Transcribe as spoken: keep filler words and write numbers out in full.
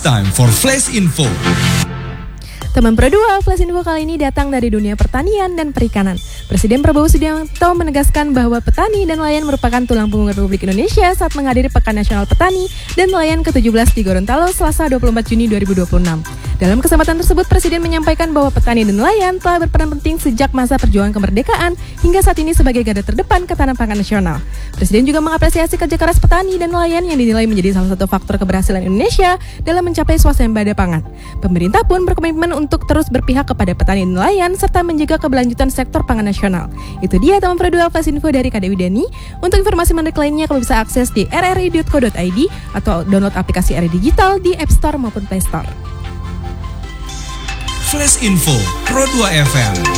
time for Flash Info. Teman Pro dua, Flash Info kali ini datang dari dunia pertanian dan perikanan. Presiden Prabowo Subianto menegaskan bahwa petani dan nelayan merupakan tulang punggung Republik Indonesia saat menghadiri Pekan Nasional Petani dan Nelayan ke tujuh belas di Gorontalo, Selasa dua puluh empat Juni dua ribu dua puluh enam. Dalam kesempatan tersebut, Presiden menyampaikan bahwa petani dan nelayan telah berperan penting sejak masa perjuangan kemerdekaan hingga saat ini sebagai garda terdepan ketahanan pangan nasional. Presiden juga mengapresiasi kerja keras petani dan nelayan yang dinilai menjadi salah satu faktor keberhasilan Indonesia dalam mencapai swasembada pangan. Pemerintah pun berkomitmen untuk terus berpihak kepada petani dan nelayan serta menjaga keberlanjutan sektor pangan nasional. Itu dia teman Pro dua Flash Info dari K D Widani. Untuk informasi menarik lainnya kamu bisa akses di r r i dot co dot i d atau download aplikasi R R I Digital di App Store maupun Play Store. Flash Info Pro dua F M.